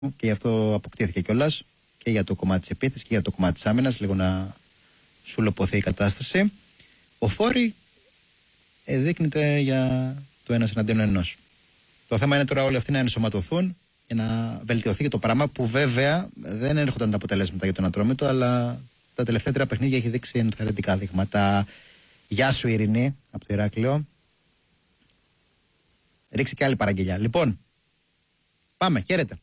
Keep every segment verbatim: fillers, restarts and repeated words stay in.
και γι' αυτό αποκτήθηκε κιόλας και για το κομμάτι της επίθεσης και για το κομμάτι της άμυνας, λίγο να σουλοποθεί η κατάσταση. Ο Φόρη ε, δείχνεται για το ένας εναντίον ενός. Το θέμα είναι τώρα όλοι αυτοί να ενσωματωθούν και να βελτιωθεί και το πράγμα, που βέβαια δεν έρχονταν τα αποτελέσματα για τον Ατρόμητο, αλλά τα τελευταία τρία παιχνίδια έχει δείξει ενθαρρυντικά δείγματα. Γεια σου Ειρηνή από το Ηράκλειο. Ρίξει και άλλη παραγγελιά. Λοιπόν, πάμε, χαίρετε.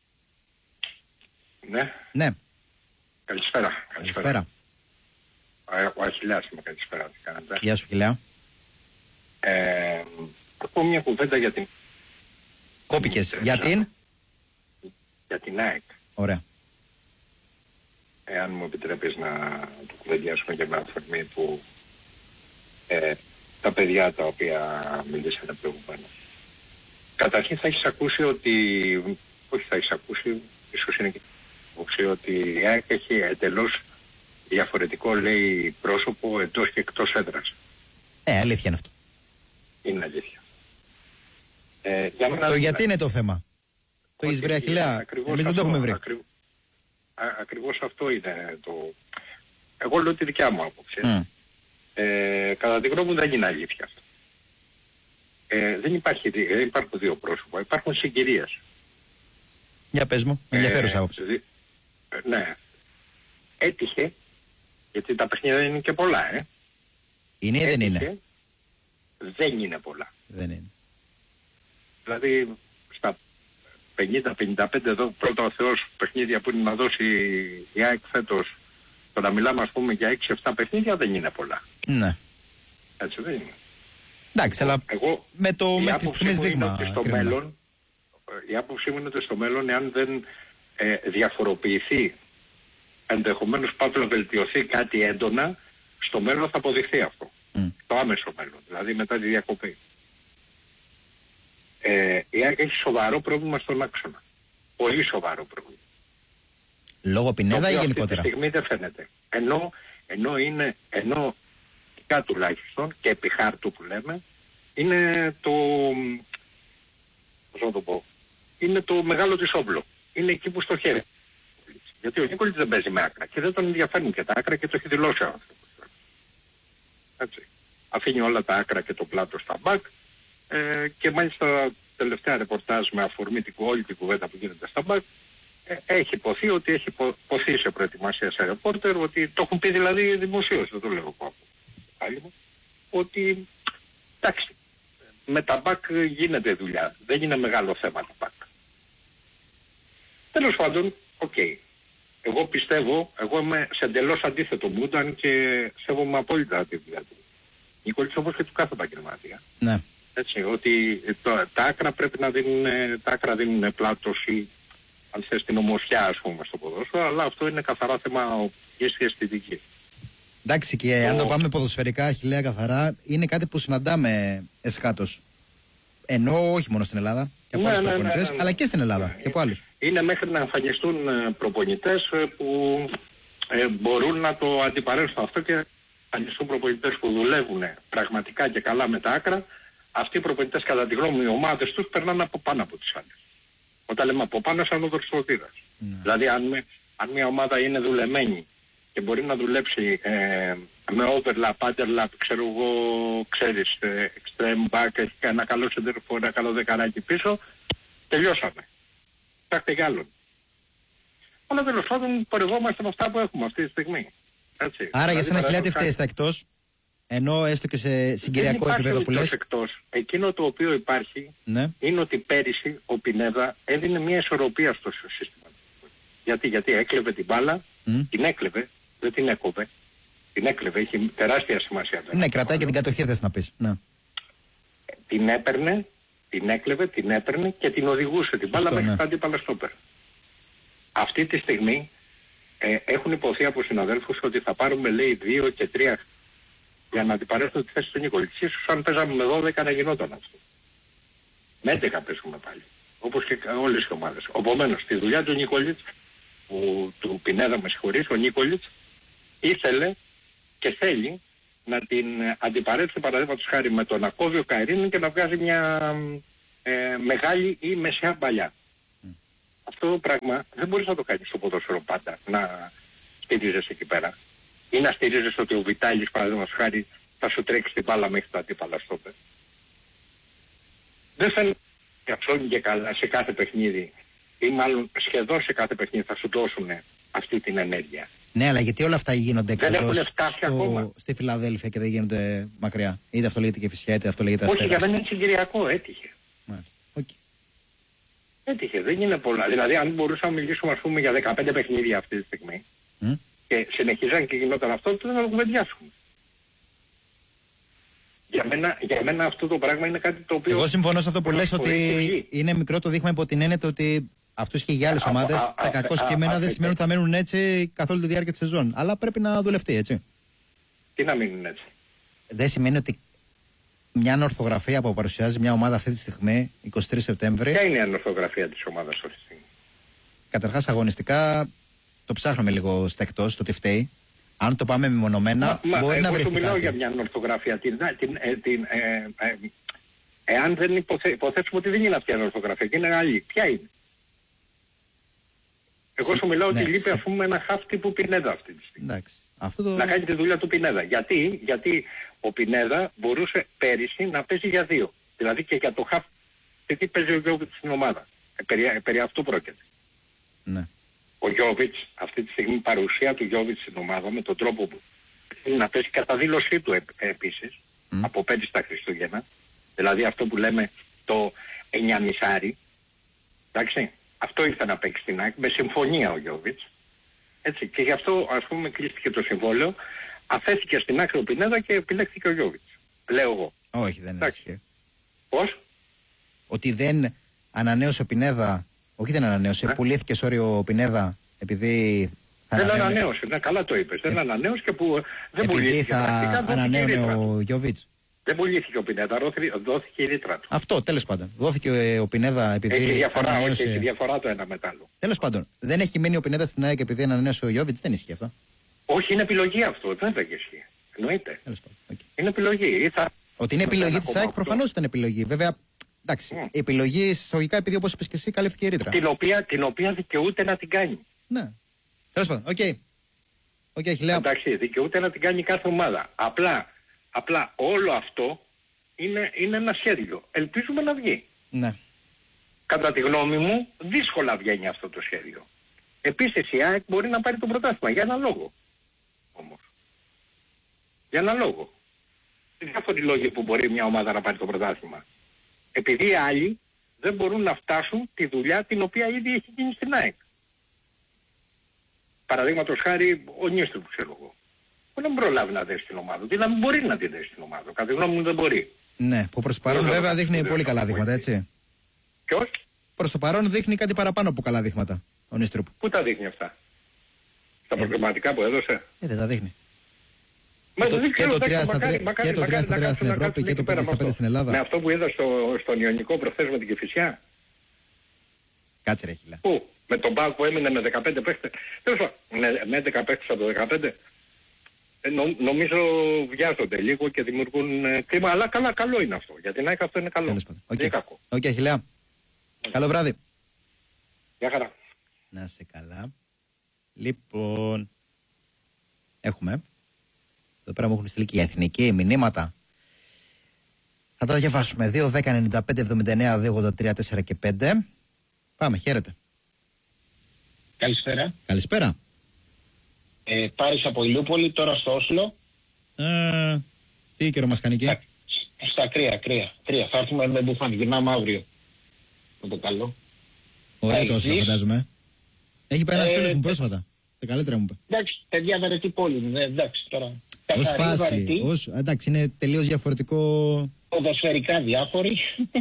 Ναι. Ναι. Καλησπέρα. Καλησπέρα. Ο Αχιλλέας είμαι, καλησπέρα. Τι κάνετε? Γεια σου Αχιλλέα. Ε, πω μια κουβέντα για την... Κόπηκες. Για την? Για την ΑΕΚ. Ωραία. Εάν μου επιτρέπεις να το κουβεντιάσουμε και με αφορμή του ε, τα παιδιά τα οποία μιλήσατε προηγουμένως. Καταρχήν θα έχεις ακούσει ότι, όχι θα έχεις ακούσει, ίσως είναι και ότι η ΑΕΚ έχει εντελώς διαφορετικό, λέει, πρόσωπο εντός και εκτός έδρας. Ε, αλήθεια είναι αυτό. Είναι αλήθεια. Ε, για μένα το γιατί είναι το θέμα. Το έχεις βρει Αχιλλέα? Εμείς δεν το έχουμε βρει. Ακρι... Α, ακριβώς αυτό είναι το... Εγώ λέω τη δικιά μου άποψη. Mm. Ε, κατά τη γνώμη μου δεν είναι αλήθεια αυτό. Ε, δεν, υπάρχει, δεν υπάρχουν δύο πρόσωπα, υπάρχουν συγκυρίες. Για πες μου, ενδιαφέρουσα άποψη. Ε, ε, ναι. Έτυχε, γιατί τα παιχνίδια είναι και πολλά, ε. Είναι ή δεν είναι? Δεν είναι πολλά. Δεν είναι. Δηλαδή, στα πενήντα πενήντα πέντε εδώ πρώτα ο Θεός παιχνίδια που είναι να δώσει η ΑΕΚ φέτος, το να μιλάμε ας πούμε για έξι επτά παιχνίδια δεν είναι πολλά. Ναι. Έτσι δεν είναι. Εντάξει, αλλά εγώ, με το μέχρι στιγμής δείγμα. Στο μέλλον, η άποψή μου είναι ότι στο μέλλον, εάν δεν ε, διαφοροποιηθεί, ενδεχομένως πάτε να βελτιωθεί κάτι έντονα, στο μέλλον θα αποδειχθεί αυτό. Mm. Το άμεσο μέλλον, δηλαδή μετά τη διακοπή. Ε, η ΑΕΚ έχει σοβαρό πρόβλημα στον άξονα. Πολύ σοβαρό πρόβλημα. Λόγω Πινέδα ή γενικότερα? Αυτή τη στιγμή δεν φαίνεται. Ενώ, ενώ είναι, ενώ ειδικά τουλάχιστον και επί χάρτου που λέμε, είναι το, πώς να το πω, είναι το μεγάλο της όπλο. Είναι εκεί που στοχεύει. Γιατί ο Νίκολιτς δεν παίζει με άκρα και δεν τον ενδιαφέρουν και τα άκρα και το έχει δηλώσει ο άνθρωπος. Έτσι. Αφήνει όλα τα άκρα και το πλάτο στα μπακ. Ε, και μάλιστα τελευταία ρεπορτάζ με αφορμή την, όλη την κουβέντα που γίνεται στα μπακ, ε, έχει υποθεί ότι έχει πο, ποθεί σε προετοιμασία σε ρεπόρτερ, ότι το έχουν πει δηλαδή δημοσίως, δεν το λέω εγώ από ότι εντάξει, με τα μπακ γίνεται δουλειά, δεν είναι μεγάλο θέμα τα μπακ. Τέλος πάντων, οκ. Okay. Εγώ πιστεύω, εγώ είμαι σε εντελώς αντίθετο mood, αν και σέβομαι απόλυτα τη δουλειά του Νίκολιτς, όπως και του κάθε επαγγελματία. Ναι. Έτσι, ότι το, τα άκρα πρέπει να δίνουν, τα άκρα δίνουν πλάτος ή αν θες την ομορφιά ας πούμε στο ποδόσφαιρο, αλλά αυτό είναι καθαρά θέμα οπτικής και αισθητικής. Εντάξει, και ο... αν το πάμε ποδοσφαιρικά, Αχιλλέα, καθαρά, είναι κάτι που συναντάμε εσχάτως. Ενώ όχι μόνο στην Ελλάδα, και από ναι, άλλους ναι, προπονητές, ναι, ναι, αλλά και στην Ελλάδα ναι, και από άλλους. Είναι μέχρι να εμφανιστούν προπονητές που ε, μπορούν να το αντιπαρέλθουν αυτό και εμφανιστούν προπονητές που δουλεύουν πραγματικά και καλά με τα άκρα. Αυτοί οι προπονητές, κατά τη γνώμη μου, οι ομάδες τους περνάνε από πάνω από τις άλλες. Όταν λέμε από πάνω, σαν ο δορυφορτήρας. Ναι. Δηλαδή, αν, με, αν μια ομάδα είναι δουλεμένη και μπορεί να δουλέψει ε, με overlap, underlap, ξέρω εγώ, ξέρεις, ε, extreme back, έχει ένα καλό σεντερφόρ, ένα καλό δεκαράκι πίσω, τελειώσαμε. Ψάχτε κι άλλον. Αλλά τέλος πάντων, πορευόμαστε με αυτά που έχουμε αυτή τη στιγμή. Έτσι. Άρα δηλαδή, για σένα, Αχιλλέα, τι φταίει κάτι... στα εκτός? Ενώ έστω και σε συγκυριακό επίπεδο που λες. Εκτός. Εκείνο το οποίο υπάρχει, ναι, είναι ότι πέρυσι ο Πινέδα έδινε μια ισορροπία στο σύστημα. Γιατί, γιατί έκλεβε την μπάλα, mm. την έκλεβε, δεν την έκοβε. Την έκλεβε, είχε τεράστια σημασία. Ναι, κρατάει και την κατοχή, θες να πεις. Ναι. Την έπαιρνε, την έκλεβε, την έπαιρνε και την οδηγούσε την μπάλα μέχρι τα αντίπαλα στόπερ. Αυτή τη στιγμή ε, έχουν υποθεί από συναδέλφους ότι θα πάρουμε, λέει, δύο και τρία για να αντιπαρέλθουν τη θέση του Νίκολιτς. Ίσως αν παίζαμε με δώδεκα να γινόταν αυτό. Με έντεκα παίζουμε πάλι. Όπως και όλες οι ομάδες. Επομένως, στη δουλειά του Νίκολιτς, που, του Πινέδα με συγχωρείς, ο Νίκολιτς ήθελε και θέλει να την αντιπαρέλθει, παραδείγματος χάρη, με τον Ακόβιο Καϊρίνη και να βγάζει μια ε, μεγάλη ή μεσαία παλιά. Mm. αυτό το πράγμα δεν μπορείς να το κάνεις στο ποδόσφαιρο πάντα, να στηρίζεσαι εκεί πέρα. Ή να στηρίζεσαι ότι ο Βιτάλης, παραδείγματος χάρη, θα σου τρέξει την μπάλα μέχρι τα αντίπαλα στόπερ. Δεν θα είναι και καλά σε κάθε παιχνίδι, ή μάλλον σχεδόν σε κάθε παιχνίδι θα σου δώσουν αυτή την ενέργεια. Ναι, αλλά γιατί όλα αυτά γίνονται καλώς στο... στη Φιλαδέλφια και δεν γίνονται μακριά? Είτε αυτό λέγεται και Κηφισιά, είτε αυτό λέγεται Αστέρας. Όχι, για μένα είναι συγκυριακό, έτυχε. Μάλιστα. Okay. Έτυχε, δεν είναι πολλά. Δηλαδή, αν μπορούσαμε να μιλήσουμε, ας πούμε, για δεκαπέντε παιχνίδια αυτή τη στιγμή mm? και συνεχίζαν και γινόταν αυτό, τότε θα το κουβεντιάσουμε. Για μένα, για μένα αυτό το πράγμα είναι κάτι το οποίο... Εγώ συμφωνώ σε αυτό που λες, ότι είναι μικρό το δείγμα υπό την έννοια ότι αυτούς και για άλλες ομάδες τα κακώς κείμενα δεν σημαίνουν ότι θα μένουν έτσι καθ' όλη τη διάρκεια της σεζόν. Αλλά πρέπει να δουλευτεί, έτσι. Τι να μείνουν έτσι? Δεν σημαίνει ότι μια ανορθογραφία που παρουσιάζει μια ομάδα αυτή τη στιγμή, εικοστή τρίτη Σεπτέμβρη. Ποια είναι η ανορθογραφία της ομάδας αυτή τη στιγμή? Καταρχάς, αγωνιστικά το ψάχνουμε λίγο στα εκτός, το τι φταίει. Αν το πάμε μεμονωμένα, μα, μπορεί μα, να βρεθεί κάτι. Εγώ μιλάω για μια ανορθογραφία. Την, την, ε, την, ε, ε, εάν δεν υποθε, υποθέσουμε ότι δεν είναι αυτή η ανορθογραφία και είναι άλλη, ποια είναι? Εγώ σου μιλάω ναι, ότι λείπει, ας πούμε, ένα χαφ τύπου Πινέδα αυτή τη στιγμή. Εντάξει. Αυτό το... Να κάνει τη δουλειά του Πινέδα. Γιατί, γιατί ο Πινέδα μπορούσε πέρυσι να παίζει για δύο. Δηλαδή και για το χαφ, γιατί παίζει ο Γιώβιτς στην ομάδα. Ε, περί, ε, περί αυτού πρόκειται. Ναι. Ο Γιώβιτς, αυτή τη στιγμή η παρουσία του Γιώβιτς στην ομάδα με τον τρόπο που θέλει να παίζει, κατά δήλωσή του ε, ε, επίσης, mm. από πέντε στα Χριστούγεννα. Δηλαδή αυτό που λέμε το εννιαμισάρι. Εντάξει. Αυτό ήρθε να παίξει στην ΑΕΚ με συμφωνία ο Γιώβιτς. Έτσι, και γι' αυτό, ας πούμε, κλείστηκε το συμβόλαιο, αφέθηκε στην άκρη ο Πινέδα και επιλέχθηκε ο Γιώβιτς. Λέω εγώ. Όχι, δεν είναι. Πώς? Ότι δεν ανανέωσε ο Πινέδα, όχι δεν ανανέωσε, ε? πουλήθηκε σόρι ο Πινέδα επειδή θα δεν ανανέωνε... ανανέωσε, ναι, καλά το είπες. Ε... Δεν ανανέωσε και που δεν επειδή πουλήθηκε. θα ανανέωνε ο Γιώβιτς. Δεν πουλήθηκε ο Πινέδα, δόθηκε η ρήτρα του. Αυτό, τέλος πάντων. Δόθηκε ο Πινέδα επειδή. Έχει διαφορά, ανανέωσε... όχι, έχει διαφορά το ένα μετά άλλο. Τέλος πάντων, δεν έχει μείνει ο Πινέδα στην ΑΕΚ επειδή ανανέωσε ο Γιώβιτς, δεν ισχύει αυτό. Όχι, είναι επιλογή αυτό, δεν θα ισχύει. Εννοείται. Τέλος πάντων. Okay. Είναι επιλογή. Θα... Ότι είναι επιλογή της ΑΕΚ, προφανώς ήταν επιλογή. Βέβαια, εντάξει, mm. επιλογή εισαγωγικά επειδή όπως είπες και εσύ καλύφθηκε η ρήτρα. Την οποία, την οποία δικαιούται να την κάνει. Ναι. Τέλος πάντων, οκ. Okay. Okay, εντάξει, δικαιούται να την κάνει κάθε ομάδα. Απλά, απλά όλο αυτό. Είναι, είναι ένα σχέδιο. Ελπίζουμε να βγει. Ναι. Κατά τη γνώμη μου, δύσκολα βγαίνει αυτό το σχέδιο. Επίσης η ΑΕΚ μπορεί να πάρει το πρωτάθλημα για ένα λόγο. Όμως. Για ένα λόγο. Διάφοροι λόγοι που μπορεί μια ομάδα να πάρει το πρωτάθλημα. Επειδή οι άλλοι δεν μπορούν να φτάσουν τη δουλειά την οποία ήδη έχει γίνει στην ΑΕΚ. Παραδείγματος χάρη ο Νίστρου που ξέρω εγώ. Που δεν προλάβει να δέσει την ομάδα. Δηλαδή μπορεί να την δέσει την ομάδα. Κατά τη γνώμη μου δεν μπορεί. Ναι, που προς το παρόν βέβαια δείχνει πολύ καλά δείγματα, έτσι. Ποιος? Προς το παρόν δείχνει κάτι παραπάνω από καλά δείγματα ο Νίστρουπ. Πού τα δείχνει αυτά? Στα προγραμματικά που έδωσε? Ε, δεν τα δείχνει. Μα και, το, δεν και το τρία στα τρία στην Ευρώπη και το πέντε στα πέντε στην Ελλάδα. Με αυτό που είδα στο, στον Ιωνικό προχθές με την Κηφισιά. Κάτσε ρε χιλά. Πού? Με τον Πάο που έμεινε με δεκαπέντε παίχτες. Τέλος πάντων, με έντεκα παίχτες από το δεκαπέντε. Ε, νο, νομίζω βιάζονται λίγο και δημιουργούν ε, κλίμα, αλλά καλά, καλό είναι αυτό. Για την ΑΕΚ αυτό είναι καλό. Τέλος πάντων. Okay. Δεν είναι κακό. Οκ, okay, Χιλιά. Okay. Καλό βράδυ. Γεια χαρά. Να είσαι καλά. Λοιπόν, έχουμε. Εδώ πέρα μου έχουν στείλει και οι εθνικοί μηνύματα. Θα τα διαβάσουμε. δύο δέκα ενενήντα πέντε εβδομήντα εννέα δύο ογδόντα τρία τέσσερα και πέντε. Πάμε, χαίρετε. Καλησπέρα. Καλησπέρα. Ε, Πάρης από Ηλιούπολη, τώρα στο Όσλο. Ε, τι καιρό μας κάνει εκεί? Στα, στα κρύα, κρύα, κρύα. Θα έρθουμε με μπουφάν, γυρνάμε αύριο. Με το καλό. Ωραία το Όσλο φαντάζομαι. Έχει πάει ένας ε, φίλος μου πρόσφατα. Τα καλύτερα μου είπε. Εντάξει, παιδιά βαρετή πόλη. Ε, εντάξει τώρα. Ως φάση, ως, εντάξει είναι τελείως διαφορετικό. Ποδοσφαιρικά διάφοροι.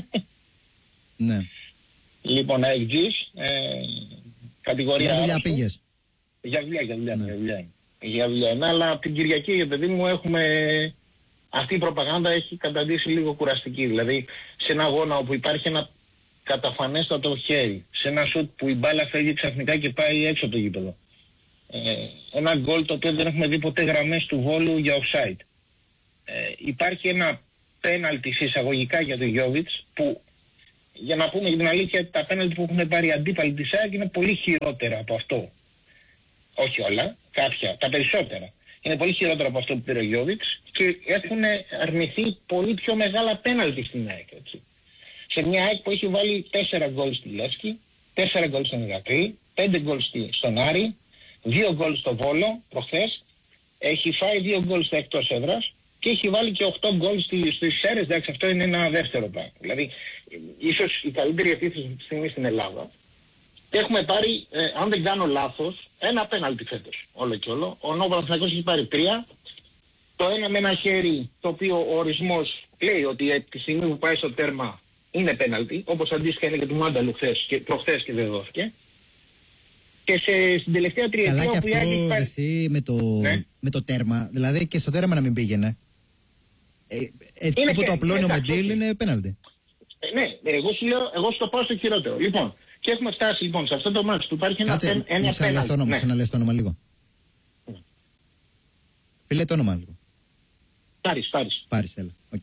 Ναι. Λοιπόν, αεκτζής, ε, κατηγορία... Για δουλειά πήγες? Για δουλειά, για δουλειά, ναι. για δουλειά. Για δουλειά. Ναι, αλλά από την Κυριακή, παιδί μου, έχουμε... Αυτή η προπαγάνδα έχει καταντήσει λίγο κουραστική. Δηλαδή, σε ένα αγώνα όπου υπάρχει ένα καταφανέστατο χέρι, σε ένα σουτ που η μπάλα φεύγει ξαφνικά και πάει έξω από το γήπεδο. Ε, ένα γκολ το οποίο δεν έχουμε δει ποτέ γραμμές του Βόλου για offside. Ε, υπάρχει ένα πέναλτι εισαγωγικά για τον Γιώβιτς που για να πούμε για την αλήθεια, τα πέναλτι που έχουν πάρει οι αντίπαλοι της ΑΕΚ είναι πολύ χειρότερα από αυτό. Όχι όλα, κάποια, τα περισσότερα. Είναι πολύ χειρότερα από αυτό που πήρε ο Γιώβιτς και έχουν αρνηθεί πολύ πιο μεγάλα πέναλτι στην ΑΕΚ. Έτσι. Σε μια ΑΕΚ που έχει βάλει τέσσερα γκολ στη Λεύσκη, τέσσερα γκολ στον Ηρακλή, πέντε γκολ στον Άρη, δύο γκολ στο Βόλο προχθές, έχει φάει δύο γκολ στα εκτός έδρας και έχει βάλει και οκτώ γκολ στις Σέρρες. Εντάξει, αυτό είναι ένα δεύτερο πράγμα. Δηλαδή, ίσως η καλύτερη επίθεση αυτή τη στιγμή στην Ελλάδα. Και έχουμε πάρει, ε, αν δεν κάνω λάθος, ένα πέναλτι φέτος. Όλο και όλο. Ο Νόβο Παναθηναϊκός έχει πάρει τρία. Το ένα με ένα χέρι, το οποίο ο ορισμός λέει ότι ε, τη στιγμή που πάει στο τέρμα είναι πέναλτι, όπως αντίστοιχα είναι και του Μάνταλου χθες και προχθές και δεν δόθηκε. Και σε, στην τελευταία τριετία που η ΑΕΚ έχει πάρει... εσύ, με, το, ναι. με το τέρμα, δηλαδή και στο τέρμα να μην πήγαινε. Ε, ε, που το απλώνει ο Μεντήλ είναι πέναλτι. Ε, ναι, εγώ σου λέω, εγώ σου το πάω στο χειρότερο. Λοιπόν, και έχουμε φτάσει λοιπόν σε αυτό το μάτι που υπάρχει ένα, Κάτσε, ένα, ένα πέναλτι. Το όνομα, ναι. Ξαναλες το όνομα λίγο. Ναι. Φίλε το όνομα λίγο. Πάρεις, πάρεις. Πάρεις, έλα. Okay.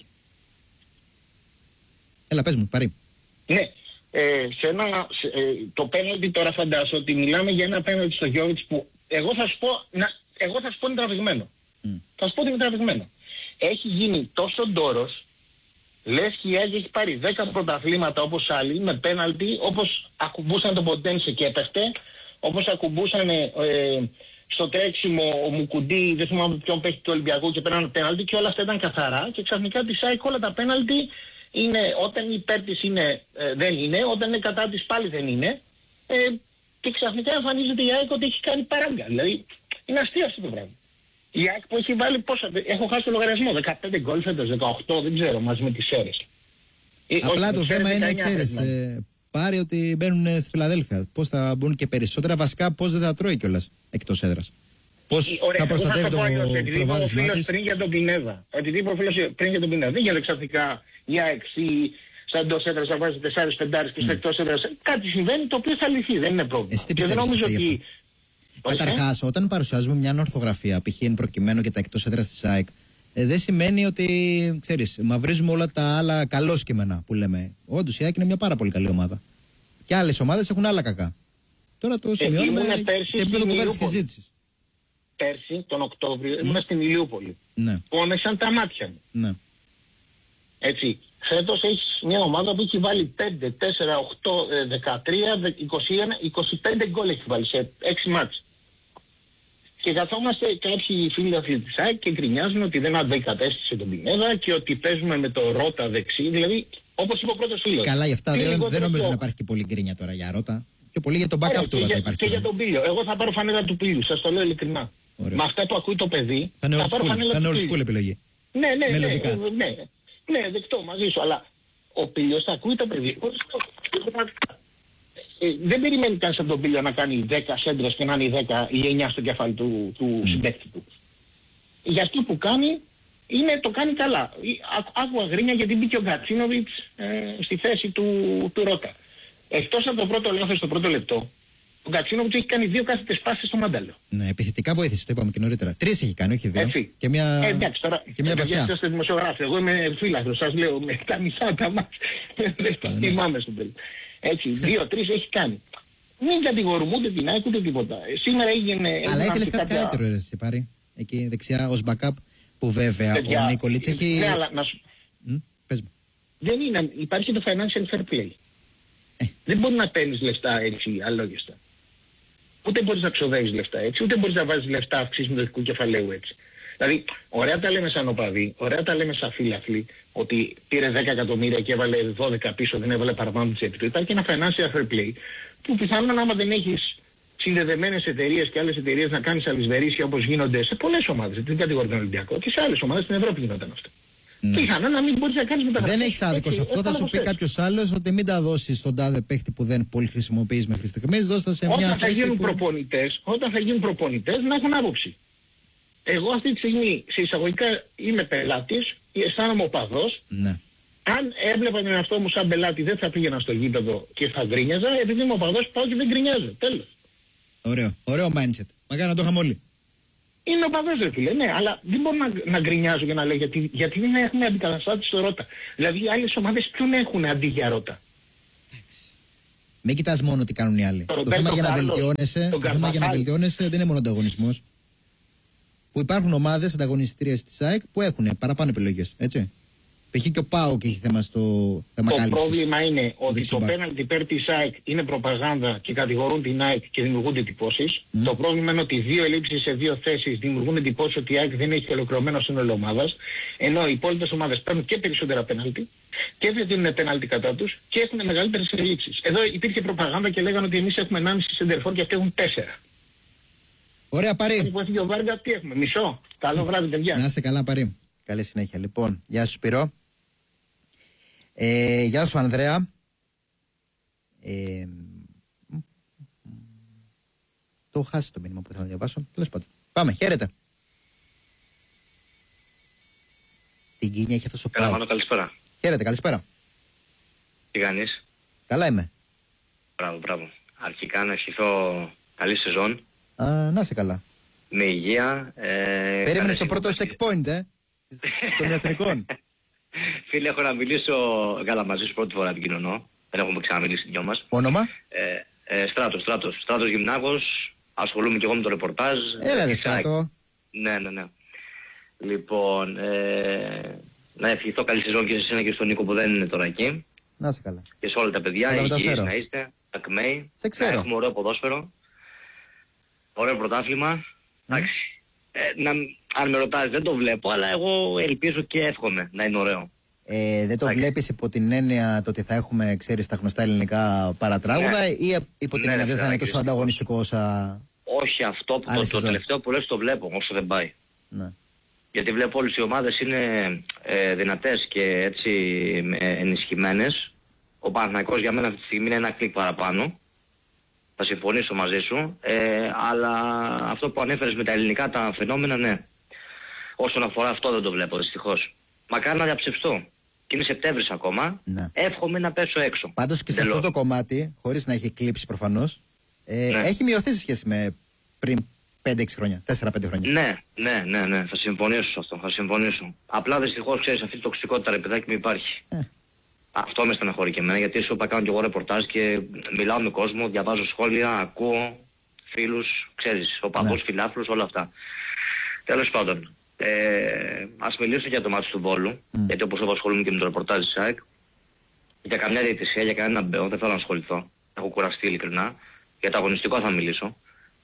Έλα, πες μου, πάρει. Ναι. Ε, σε ένα, σε, ε, το πέναλτι τώρα φαντάζομαι ότι μιλάμε για ένα πέναλτι στο Γιώβιτς που εγώ θα σου πω, να, εγώ θα σου πω είναι τραβηγμένο. Mm. Θα σου πω ότι είναι τραβηγμένο. Έχει γίνει τόσο ντόρος, λες και η ΑΕΚ έχει πάρει δέκα πρωταθλήματα όπως άλλοι με πέναλτι, όπως ακουμπούσαν το Ποντένσε και έπεφτε, όπως ακουμπούσαν ε, στο τρέξιμο ο Μουκουντή, δεν θυμάμαι ποιον παίχτη του Ολυμπιακού και πέραν πέναλτι και όλα αυτά ήταν καθαρά και ξαφνικά της ΑΕΚ όλα τα πέναλτι είναι, όταν υπέρ της είναι, ε, δεν είναι, όταν είναι κατά της πάλι δεν είναι ε, και ξαφνικά εμφανίζεται η ΑΕΚ ότι έχει κάνει παράγκα. Δηλαδή είναι αστείο αυτό το πράγμα. Η ΑΕΚ που έχει βάλει πόσα, έχω χάσει το λογαριασμό, δεκαπέντε γκολ φέτος, δεκαοκτώ, δεν ξέρω, μαζί με τις Σέρρες. Απλά το θέμα είναι, ξέρεις, ε, πάρει ότι μπαίνουν στη Φιλαδέλφια. Πώς θα μπουν και περισσότερα, βασικά πώς δεν θα τρώει κιόλας εκτός έδρας. Πώς ωραία, θα προστατεύει το προβάδισμά της. Πριν για τον Πινέδα, ότι είπε ο φίλος πριν για τον Πινέδα, δεν γίνεται ξαφνικά η ΑΕΚ ή στα εντός έδρας θα βάζει τεσσάρες πεντάρες και στα εκτός έδρας. Κάτι συμβαίνει το οποίο θα λυθεί, δεν είναι πρόβλημα. Εσύ τι πιστεύεις? Καταρχάς, όταν παρουσιάζουμε μια ορθογραφία, π.χ. εν προκειμένου και τα εκτός έδρας της ΑΕΚ, ε, δεν σημαίνει ότι, ξέρεις, μαυρίζουμε όλα τα άλλα καλώς κείμενα που λέμε. Όντως η ΑΕΚ είναι μια πάρα πολύ καλή ομάδα. Και άλλες ομάδες έχουν άλλα κακά. Τώρα το σημειώνουμε ε, σε επίπεδο κουβέντας και συζήτησης. Πέρσι, τον Οκτώβριο, ήμουν στην Ηλιούπολη. Ναι. Πόνεσαν τα μάτια μου. Ναι. Έτσι. Φέτος έχεις μια ομάδα που έχει βάλει πέντε, τέσσερα, οκτώ, δεκατρία, είκοσι ένα, είκοσι πέντε γκολ έχει βάλει σε έξι μάτς. Και καθόμαστε κάποιοι φίλοι αθλητής ΑΕΚ και γκρινιάζουν ότι δεν αντικατέστησε τον Πινέδα και ότι παίζουμε με το Ρότα δεξί. Δηλαδή, όπως είπε ο πρώτος φίλος. Καλά, γι' αυτά δεν, δεν νομίζω το... να υπάρχει και πολύ γκρίνια τώρα για Ρότα. Και πολύ για τον backup του Ρότα υπάρχει. Και για τον Πίλιο. Εγώ θα πάρω φανέλα του Πίλιου, σας το λέω ειλικρινά. Ωραία. Με αυτά που ακούει το παιδί, θα, θα πάρω φανέλα του Πίλιου. Θα είναι old school επιλογή. Ναι, ναι, ναι, ναι, ναι, ναι, δεκτό μαζί σου, αλλά ο Πίλιος θα ακούει το παιδί. Ε, δεν περιμένει κανείς από τον Πίλιο να κάνει δέκα σέντρες και να είναι δέκα ή εννιά στο κεφάλι του, του mm. συμπαίκτη του. Για αυτό που κάνει, είναι, το κάνει καλά. Άκουγα γρίνια γιατί μπήκε ο Γκατσίνοβιτς ε, στη θέση του, του Ρότα. Εκτός από το πρώτο λάθος στο πρώτο λεπτό, ο Γκατσίνοβιτς έχει κάνει δύο κάθετες πάσες στο Μάνταλο. Ναι, επιθετικά βοήθησε, το είπαμε και νωρίτερα. Τρεις έχει κάνει, όχι δύο. Έτσι. Και μια, ε, εντάξει, τώρα, και μια βαθιά. Γιατί είστε δημοσιογράφοι, εγώ είμαι φύλαθρος, σας λέω, με τα μισά τα μας. Δεν θυμάμαι στο τέλος. Έτσι, δύο-τρεις έχει κάνει. Μην κατηγορούμε ούτε την ΑΕΚ ούτε τίποτα. Σήμερα έγινε... Αλλά ήθελες κάτι κάποια... καλύτερο, ρε, σε πάρει. Εκεί δεξιά ως backup, που βέβαια Παιδιά, ο Νίκολιτς έχει... Ναι, αλλά να σου... Mm, πες μου. Δεν είναι, υπάρχει το financial fair play. Ε. Δεν μπορεί να παίρνεις λεφτά έτσι αλόγιστα. Ούτε μπορείς να ξοδεύεις λεφτά έτσι, ούτε μπορείς να βάζεις λεφτά αυξήσεις μετοχικού κεφαλαίου έτσι. Δηλαδή, ωραία τα λέμε σαν οπαδοί, ωραία τα λέμε σαν φίλαθλοι, ότι πήρε δέκα εκατομμύρια και έβαλε δώδεκα πίσω, δεν έβαλε παραπάνω της επί του. Υπάρχει και ένα financial fair play, που πιθανόν άμα δεν έχεις συνδεδεμένες εταιρείες και άλλες εταιρείες να κάνεις αλυσβερίσια όπως γίνονται σε πολλές ομάδες, δεν κατηγορεί τον Ολυμπιακό, και σε άλλες ομάδες στην Ευρώπη γινόταν αυτό. Ναι. Πιθανόν να μην μπορείς να κάνεις μεταγραφές. Δεν έχεις άδικο σε αυτό. Θα σου πει κάποιος άλλος ότι μην τα δώσεις στον τάδε παίχτη που δεν πολύ χρησιμοποιείς μέχρι στιγμής, δώσ' τα σε μια όταν θέση. Θα γίνουν που... προπονητές, όταν θα γίνουν προπονητές να έχουν άποψη. Εγώ αυτή τη στιγμή σε εισαγωγικά είμαι πελάτης, αισθάνομαι οπαδός. Ναι. Αν έβλεπα τον εαυτό μου σαν πελάτη δεν θα πήγαινα στο γήπεδο και θα γκρίνιαζα, επειδή είμαι οπαδός πάω και δεν γκρινιάζω. Τέλος. Ωραίο, ωραίο mindset. Μακάρι να το είχαμε όλοι. Είναι οπαδός ρε φίλε, ναι, αλλά δεν μπορώ να, να γκρινιάζω και να λέω γιατί, γιατί δεν έχουμε αντικαταστάτη στο Ρότα. Δηλαδή οι άλλες ομάδες ποιον έχουν αντί για Ρότα. Μην κοιτάς μόνο τι κάνουν οι άλλοι. Το, το θέμα για να βελτιώνεσαι, το θέμα για να βελτιώνεσαι δεν είναι μόνο ανταγωνισμός. Που υπάρχουν ομάδες ανταγωνιστρίες της ΑΕΚ που έχουν παραπάνω επιλογές. Έτσι. Π.χ. και ο ΠΑΟΚ έχει θέμα στο θέμα το κάλυψης. Το πρόβλημα είναι ότι το πέναλτι υπέρ της ΑΕΚ είναι προπαγάνδα και κατηγορούν την ΑΕΚ και δημιουργούνται εντυπώσεις. Mm. Το πρόβλημα είναι ότι δύο ελλείψεις σε δύο θέσεις δημιουργούν εντυπώσεις ότι η ΑΕΚ δεν έχει ολοκληρωμένο σύνολο ομάδας. Ενώ οι υπόλοιπες ομάδες παίρνουν και περισσότερα πέναλτι και δεν δίνουν πέναλτι κατά τους και έχουν μεγαλύτερες ελλείψεις. Εδώ υπήρχε προπαγάνδα και λέγανε ότι εμείς έχουμε ενάμιση σεντερφόρ και αυτοί έχουν τέσσερα. Ωραία, Παρή. Που έφυγε ο Βάργα, τι έχουμε, μισό. Καλό βράδυ, παιδιά. Να είσαι καλά, Παρή. Καλή συνέχεια. Λοιπόν, γεια σου, Σπυρό. Ε, γεια σου, Ανδρέα. Ε, το έχω χάσει το μήνυμα που θέλω να διαβάσω. Τέλος πάντων. Πάμε, χαίρετε. Την Κίνια έχει αυτός ο Πάο. Καλημέρα, καλησπέρα. Χαίρετε, καλησπέρα. Τι κάνεις? Καλά είμαι. Μπράβο, μπράβο. Αρχικά να ευχηθώ καλή σεζόν. Α, να είσαι καλά. Με υγεία. Ε, Περίμενες το πρώτο checkpoint, ε, των εθνικών. Φίλε, έχω να μιλήσω, καλά μαζί σου πρώτη φορά επικοινωνώ. Δεν έχουμε ξαναμιλήσει δυο μας. Όνομα? Ε, ε, Στράτος, Στράτος. Στράτος Γυμνάκος. Ασχολούμαι και εγώ με το ρεπορτάζ. Έλα ρε Στράτο. Ναι, ναι, ναι. Λοιπόν, ε, να ευχηθώ καλή σεζόν και σε εσένα και στον Νίκο που δεν είναι τώρα εκεί. Να είσαι καλά. Και σε όλα τα παιδιά, υγιείς να είστε, ακμαίοι. Σε ξέρω. Να έχουμε ωραίο ποδόσφαιρο. Ωραίο πρωτάθλημα. Εντάξει. Ε, να, αν με ρωτάς δεν το βλέπω, αλλά εγώ ελπίζω και εύχομαι να είναι ωραίο. Ε, δεν το βλέπεις υπό την έννοια το ότι θα έχουμε, ξέρεις, τα γνωστά ελληνικά παρατράγουδα, ναι, ή υπό την ναι, έννοια δεν θα είναι τόσο ανταγωνιστικό όσα... Όχι, αυτό που το, το τελευταίο που λες το βλέπω όσο δεν πάει. Ναι. Γιατί βλέπω όλες οι ομάδες είναι ε, δυνατές και έτσι ε, ενισχυμένες. Ο Παναθηναϊκός για μένα αυτή τη στιγμή είναι ένα κλικ παραπάνω. Θα συμφωνήσω μαζί σου, ε, αλλά αυτό που ανέφερες με τα ελληνικά τα φαινόμενα, ναι. Όσον αφορά αυτό δεν το βλέπω δυστυχώς. Μακάρι να διαψευστώ. Και είναι Σεπτέμβρης ακόμα, ναι. Εύχομαι να πέσω έξω. Πάντως και σε αυτό το κομμάτι, χωρίς να έχει κλείψει προφανώς, ε, ναι. έχει μειωθεί σε σχέση με πριν πέντε έξι χρόνια, τέσσερα πέντε χρόνια. Ναι, ναι, ναι, ναι, θα συμφωνήσω σε αυτό, θα συμφωνήσω. Απλά δυστυχώς ξέρεις αυτή η τοξικότητα ρε παιδάκι μου υπάρχει. Ε. Αυτό με στεναχωρεί και εμένα, γιατί σου είπα κάνω και εγώ ρεπορτάζ και μιλάω με κόσμο, διαβάζω σχόλια, ακούω φίλους, ξέρεις, ο παππούς, ναι. Φιλάθλους, όλα αυτά. Τέλος πάντων, ε, ας μιλήσω για το μάτι του Βόλου, mm. γιατί όπως εγώ ασχολούμαι και με το ρεπορτάζ της ΑΕΚ, για καμιά διαιτησία, για κανένα μπέο, δεν θέλω να ασχοληθώ, έχω κουραστεί ειλικρινά, για το αγωνιστικό θα μιλήσω.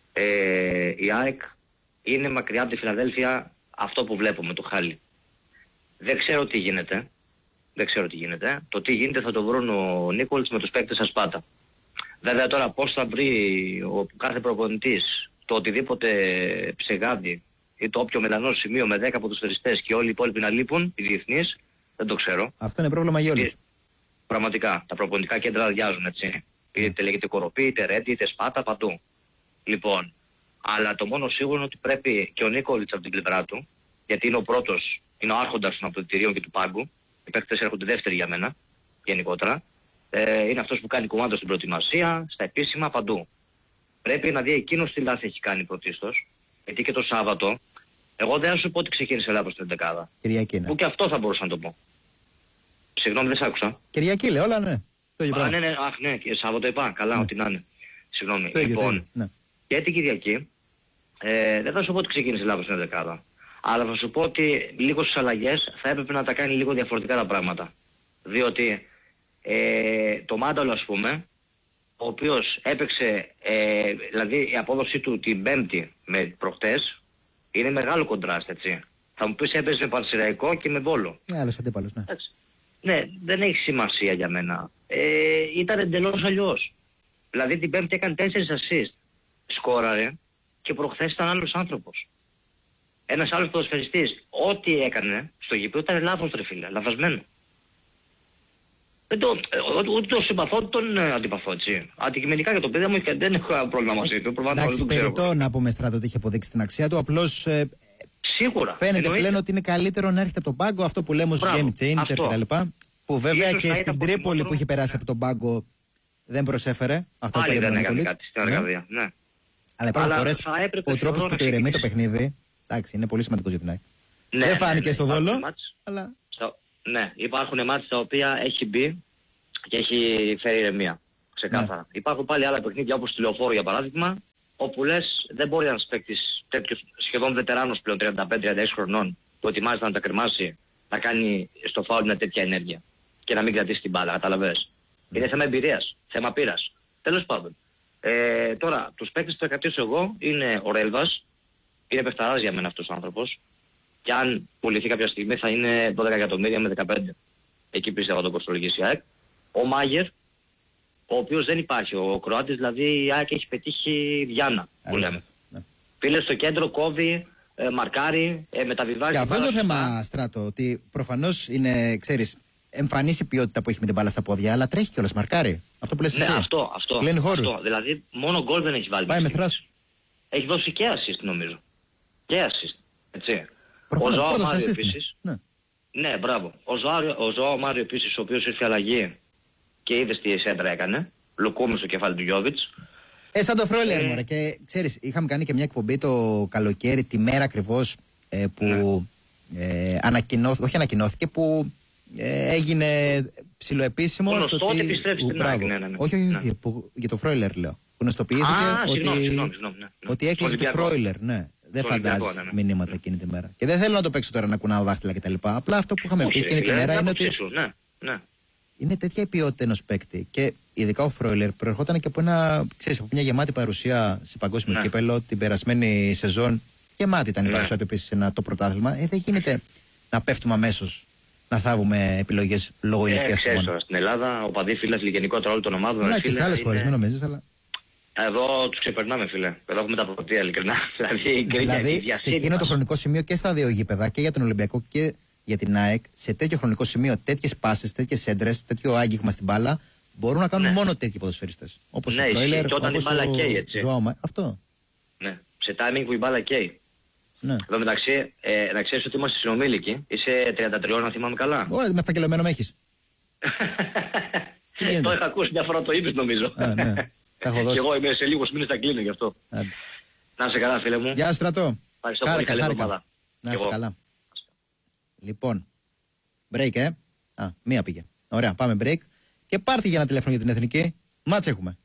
Ε, η ΑΕΚ είναι μακριά από τη Φιλαδέλφια αυτό που βλέπουμε, το χάλι. Δεν ξέρω τι γίνεται. Δεν ξέρω τι γίνεται. Το τι γίνεται θα το βρουν ο Νίκολτς με τους παίκτες Ασπάτα. Βέβαια τώρα πώς θα βρει ο κάθε προπονητής το οτιδήποτε ψεγάδι ή το όποιο μελανό σημείο με δέκα ποδοσφαιριστές και όλοι οι υπόλοιποι να λείπουν, οι διεθνείς, δεν το ξέρω. Αυτό είναι πρόβλημα για όλους. Πραγματικά. Τα προπονητικά κέντρα αδειάζουν, έτσι. Είτε λέγεται Κοροπή, είτε Ρέντι, είτε Σπάτα, παντού. Λοιπόν, αλλά το μόνο σίγουρο είναι ότι πρέπει και ο Νίκολτς από την πλευρά του, γιατί είναι ο πρώτος, είναι ο άρχοντας των αποδυτηρίων και του πάγκου. Οι παίκτες έρχονται δεύτεροι για μένα, γενικότερα. Ε, είναι αυτός που κάνει κομμάτι στην προετοιμασία, στα επίσημα, παντού. Πρέπει να δει εκείνος τι λάθη έχει κάνει πρωτίστως. Γιατί και το Σάββατο, εγώ δεν θα σου πω ότι ξεκίνησε λάθος την δεκάδα. Κυριακή, ναι. Που και αυτό θα μπορούσα να το πω. Συγγνώμη, δεν σ' άκουσα. Κυριακή, λέει, όλα ναι. Το ίδιο Α, ναι, ναι, αχ, ναι, και Σάββατο είπα. Καλά, ναι. Ό,τι να είναι. Συγγνώμη. Το ίδιο, λοιπόν, το ίδιο, ναι. και την Κυριακή, ε, δεν θα σου πω ότι ξεκίνησε λάθος την δεκάδα. Αλλά θα σου πω ότι λίγο στις αλλαγές θα έπρεπε να τα κάνει λίγο διαφορετικά τα πράγματα. Διότι ε, το Μάνταλο ας πούμε, ο οποίος έπαιξε, ε, δηλαδή η απόδοση του την Πέμπτη με προχτές, είναι μεγάλο κοντράστ, έτσι. Θα μου πεις έπαιζε με Πανσεραϊκό και με Βόλο. Ναι, άλλος αντίπαλος, ναι. Έτσι. Ναι, δεν έχει σημασία για μένα. Ε, ήταν εντελώς αλλιώς. Δηλαδή την Πέμπτη έκανε τέσσερις assist. Σκόραρε και προχθές ήταν άλλος άνθρωπος. Ένας άλλος ποδοσφαιριστής, ό,τι έκανε στο γήπεδο ήταν λάθος ρε φίλε, λαθασμένο. Δεν το, ούτε το συμπαθώ, ούτε τον αντιπαθώ, έτσι. Αντικειμενικά για το παιδί μου δεν έχω πρόβλημα μαζί του. Εντάξει, περιττό να πούμε Στράτο ότι είχε αποδείξει την αξία του, απλώς ε, σίγουρα, φαίνεται εννοείται. Πλέον ότι είναι καλύτερο να έρχεται από τον πάγκο, αυτό που λέμε ως game changer κτλ. Που βέβαια ίσως και στην Τρίπολη που είχε περάσει ναι. από τον πάγκο δεν προσέφερε. Αυτό πάλι δεν έκανε κάτι στην Αργαδία, ναι. Αλλά υπάρχουν φορές ο τρόπος που το ηρεμεί το παιχνίδι. Εντάξει, είναι πολύ σημαντικό για την ΑΕΚ. Ναι, δεν φάνηκε ναι, ναι, στο Βόλο, μάτς, αλλά... στο, ναι, υπάρχουν μάτς τα οποία έχει μπει και έχει φέρει ηρεμία. Ξεκάθαρα. Ναι. Υπάρχουν πάλι άλλα παιχνίδια όπως τη Λεωφόρο για παράδειγμα, όπου λες δεν μπορεί ένας παίκτης τέτοιος σχεδόν βετεράνος πλέον τριάντα πέντε τριάντα έξι χρονών που ετοιμάζεται να τα κρεμάσει να κάνει στο φάουλ μια τέτοια ενέργεια και να μην κρατήσει την μπάλα, καταλαβαίνεις. Mm. Είναι θέμα εμπειρίας, θέμα πείρας. Τέλος πάντων. Ε, τώρα, τους παίκτες που θα κρατήσω εγώ είναι ο Ρέλβας, είναι παιχταράς για μένα αυτός ο άνθρωπος και αν πουληθεί κάποια στιγμή θα είναι δώδεκα εκατομμύρια με δεκαπέντε. Εκεί πιστεύω τον κοστολογήσει η ΑΕΚ. Ο Μάγερ, ο οποίος δεν υπάρχει. Ο Κροάτης δηλαδή η ΑΕΚ έχει πετύχει Διάνα που λέμε. Ναι. Πήλε στο κέντρο, κόβει, ε, μαρκάρει, ε, μεταβιβάζει. Και αυτό είναι το θέμα, Στράτο, ότι προφανώς είναι, ξέρεις, εμφανής η ποιότητα που έχει με την μπάλα στα πόδια, αλλά τρέχει κιόλας, μαρκάρει. Αυτό που λες ναι, εσύ. αυτό, αυτό, αυτό. Δηλαδή μόνο γκολ δεν έχει βάλει. Πάει με θράσου. Έχει δώσει και assist νομίζω. Και assist. Έτσι. Προφανώς, ο Ζωάο Μάριο επίσης. Ναι. ναι, μπράβο. Ο Ζωάο, ο Ζωάο Μάριο επίσης, ο οποίος ήρθε αλλαγή και είδες τι σέντρα έκανε. Λουκούμι στο κεφάλι του Γιώβιτς. Ε, σαν το Φρόιλερ, ε... μωρέ. Και ξέρεις, είχαμε κάνει και μια εκπομπή το καλοκαίρι, τη μέρα ακριβώς ε, που ναι. ε, ανακοινώθηκε, όχι ανακοινώθηκε, που ε, έγινε ψιλοεπίσημο. Γνωστό ότι, ότι επιστρέψει στην ΑΕΚ. Ναι, ναι, ναι. Όχι, όχι, ναι. όχι που, για το Φρόιλερ λέω. Που γνωστοποιήθηκε Α, ότι, συγνώμη, συγνώμη, συγνώμη, ναι, ναι. ότι έκλεισε το Φρόιλερ. Ναι. Δεν φαντάζει ναι, ναι. μηνύματα ναι. εκείνη τη μέρα. Και δεν θέλω να το παίξω τώρα να κουνάω δάχτυλα κτλ. Απλά αυτό που είχαμε όχι, πει εκείνη τη μέρα είναι ότι. Ναι, ναι. Είναι τέτοια η ποιότητα ενός παίκτη. Και ειδικά ο Φρόιλερ προερχόταν και από, ένα, ξέρεις, από μια γεμάτη παρουσία σε παγκόσμιο ναι. κύπελλο την περασμένη σεζόν. Γεμάτη ήταν η ναι. παρουσία του επίσης σε ένα το πρωτάθλημα. Ε, δεν γίνεται να πέφτουμε αμέσως να θάβουμε επιλογές λόγω ηλικίας. Ε, ξέρεις τώρα στην Ελλάδα, ο παδί φίλας γενικότερα όλων των ομάδων. Ναι, και σε άλλες χώρες, μην νομίζεις, αλλά. Εδώ τους ξεπερνάμε, φίλε. Εδώ έχουμε τα πρωτεία, ειλικρινά. Δηλαδή, δηλαδή σε εκείνο το χρονικό σημείο και στα δύο γήπεδα και για τον Ολυμπιακό και για την ΑΕΚ, σε τέτοιο χρονικό σημείο, τέτοιες πάσες, τέτοιες έντρες, τέτοιο άγγιγμα στην μπάλα, μπορούν να κάνουν ναι. μόνο τέτοιοι ποδοσφαιριστές. Όπως ναι, ο Φρόιλερ, και όταν η μπάλα καίει, έτσι. Ζωάμα, αυτό. Ναι, σε timing που η μπάλα καίει. Ναι. Εδώ μεταξύ, ε, να ξέρεις ότι είμαστε συνομήλικοι. Είσαι τριάντα τρία, να θυμάμαι καλά. Ω, με φακελωμένο με έχεις. Το είχα ακούσει μια φορά, το είπες νομίζω. Α, ναι. Και εγώ είμαι σε λίγους μήνες θα κλείνω γι' αυτό. Άντε. Να είσαι καλά, φίλε μου. Γεια σου, Στρατό. Ευχαριστώ πολύ, καλή εβδομάδα. Να είσαι καλά. Λοιπόν, break, ε. Α, μία πήγε. Ωραία, πάμε break. Και πάρτι για ένα τηλέφωνο για την εθνική. Μάτς έχουμε.